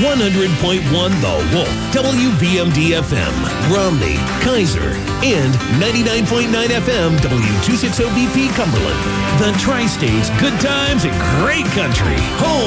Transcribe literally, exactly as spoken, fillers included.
one hundred point one The Wolf, W V M D F M, Romney, Kaiser, and ninety-nine point nine F M, W two sixty B P Cumberland. The Tri-States, good times and great country. Home